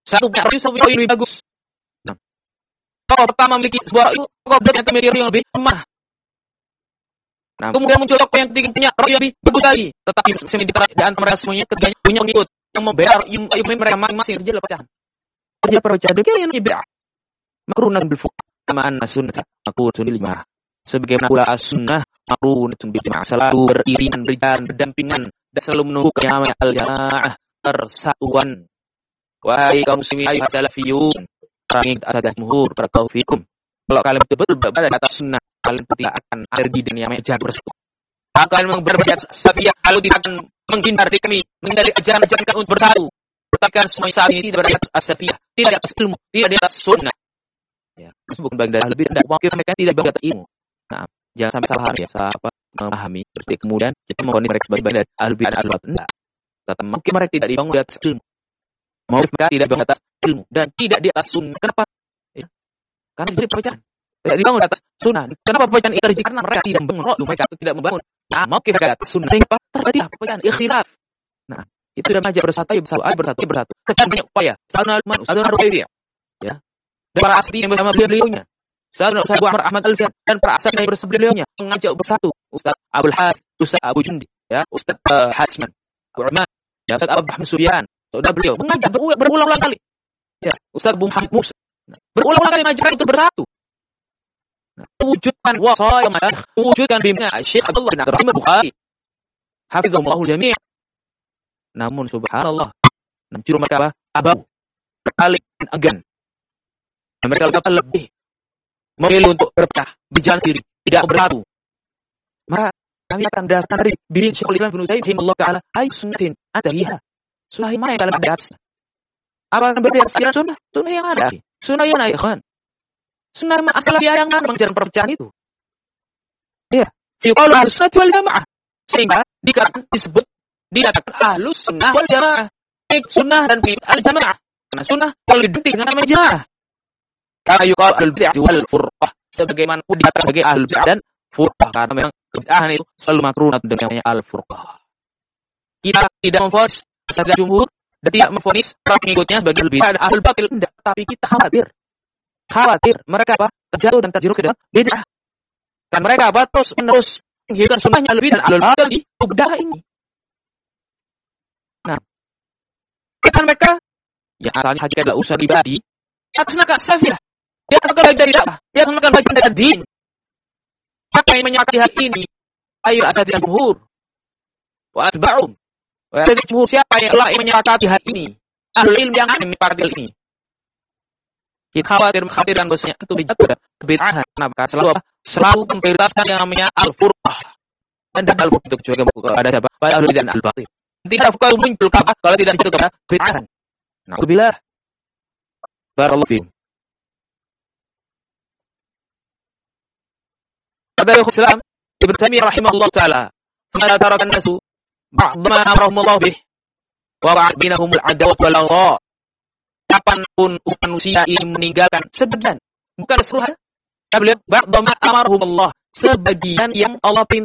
Satu punya ra'yu, satu lebih bagus. Nah, kalau pertama memiliki sebuah ra'yu, kalau berarti memiliki ra'yu yang lebih lemah. Nah, kemudian muncul tokoh yang ketiga punya ra'yu lebih bagus lagi. Tetapi di antara mereka semuanya ketiganya punya pengikut yang membela ra'yu mereka masing-masing, terjadi perpecahan. Terjadi perpecahan yang bid'ah. Makrunah bil fuqah kama anna sunnah makrunah lima. Sebagaimana pula as-sunnah makrunah bil jamaah, selalu beriringan, berdampingan dan selalu menunggu yang namanya al-jamaah, persatuan. Wahai kaum muslimin ayuhas salafiyun, kami ada jumhur barakallahu. Kalau kalian betul-betul berada di atas sunnah, kalian tidak akan alergi dan yang namanya jahat bersatu. Kalian berbeda salafiyah, kalau tidak akan menghindari ajaran-ajaran untuk bersatu. Katakan semua saat ini tidak berada di atas salafiyah, tidak di atas ilmu, tidak di atas sunnah. Ya, bukan bagian dari lebih tidak mungkin mereka tidak berada di atas ilmu. Nah, jangan sampai salah ya, salah memahami. Seperti kemudian kita memahami mereka sebagai bagian dari al-bid'ah dan al-batil. Tidak. Tetapi mungkin mereka tidak dibangun di atas ilmu. Mereka tidak dibangun di atas ilmu dan tidak di atas sunnah. Kenapa? Ya. Karena itu perpecahan. Tidak dibangun di atas sunnah. Kenapa perpecahan itu terjadi? Karena mereka tidak membangun. Mereka tidak membangun. Nah, mau kita di atas sunnah. Sehingga terjadi perpecahan, ikhtilaf. Nah, itu sudah aja bersatu. Sekian banyak upaya. Ya. Dan para asli yang bersama beliau-nya. Ustaz Abu Ahmad Al-Fian dan para asli yang bersama beliau-nya mengajak bersatu. Ustaz Abdul Harith, Ustaz Abu Jundi, ya, Ustaz Hasman, Abu Rahman, ya, Ustaz Abu Ahmad Sufyan. Saudara beliau mengajak berulang-ulang kali. Ya, Ustaz Abu Muhammad Musa. Nah, berulang-ulang kali mengajak untuk bersatu. Nah, mewujudkan wasaya masyayikh, mewujudkan bimbingan Syekh Abdullah bin Abdurrahman Bukhari. Hafizahumullah jami'. Namun subhanallah, justru mereka abau, berpaling enggan. Mereka lebih memilih untuk berpecah, berjalan sendiri, tidak bersatu. Maka kami akan dasarkan dari bimbingan Syekhul Islam Ibnu Taimiyah rahimahullah taala, ay sunnatin atariha. Sunnah yang mana yang kalian ada di atasnya? Apa yang berarti atas aliran sunnah? Sunnah yang ada. Sunnah yang mana ya kawan? Sunnah yang asal yang mana mengejar perpecahan itu? Ya, yuqalu ahlus sunnah wal jamaah. Sehingga dikatakan ahlus sunnah wal jamaah. Sunnah dan al jamaah. Karena sunnah kalau diganti dengan nama jamaah. Karena yuqalu ahlul bid'ah wal furqah. Sebagaimana pun dikatakan sebagai ahlul bid'ah dan furqah. Karena memang kebid'ahan itu selalu makrunah dengan namanya al furqah. Kita tidak memfonis sadar jumhur dan tidak memfonis para pengikutnya sebagai lebih dari ahlul batil, tidak. Tapi kita khawatir mereka apa? Terjatuh dan terjerumus ke dalam bid'ah. Dan mereka apa? Terus menerus menghilangkan sunnahnya lebih dan ahlul batil di bid'ah ini. Nah, kan mereka yang asalnya haji adalah usaha pribadi, atas nakal safiyah, dia akan bagian dari dakwah, dia akan bagian dari din. Siapa yang menyepakati hal ini? Ayo asatidz jumhur wa atba'um. Jadi siapa yang telah menyepakati hal ini? Ahlul ilm yang menyepakati hal ini. Kita khawatir dan bahwasanya itu dijatuh kebid'ahan. Kenapa? Selalu memprioritaskan yang namanya al-furqah. Dan al-furqah itu juga ada siapa? Pada ahlul dan al-batil. Tidak fuqaha muncul kalau tidak dijatuh kepada bid'ahan. Na'udzubillah. Barakallahu fiikum. Kata Syekhul Islam Ibnu Taimiyah rahimahullah taala, "Fala taraka an-nasu ba'dama amrahumullah bih wa ba'd bainahumul adawah wal baghdha." Kapanpun manusia ini meninggalkan sebagian, bukan seluruhnya. Ba'dama amarahumullah, sebagian yang Allah